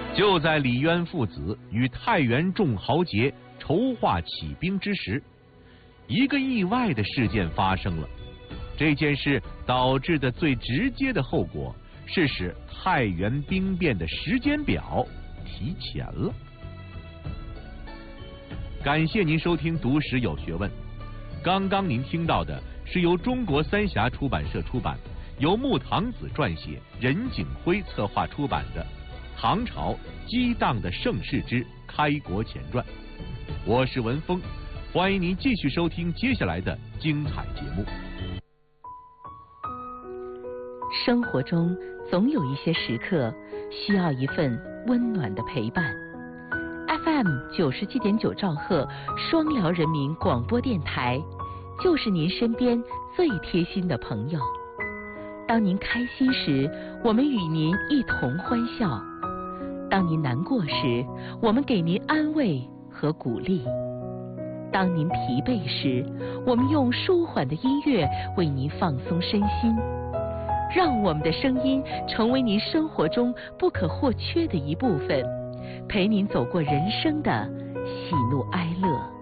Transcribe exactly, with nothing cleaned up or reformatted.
就在李渊父子与太原众豪杰筹划起兵之时，一个意外的事件发生了。这件事导致的最直接的后果是使太原兵变的时间表提前了。感谢您收听《读史有学问》，刚刚您听到的是由中国三峡出版社出版，由穆唐子撰写，任景辉策划出版的《唐朝激荡的盛世之开国前传》。我是文峰，欢迎您继续收听接下来的精彩节目。 生活中总有一些时刻需要一份温暖的陪伴。F M 九十七点九兆赫双辽人民广播电台，就是您身边最贴心的朋友。当您开心时，我们与您一同欢笑；当您难过时，我们给您安慰和鼓励；当您疲惫时，我们用舒缓的音乐为您放松身心。让我们的声音成为您生活中不可或缺的一部分，陪您走过人生的喜怒哀乐。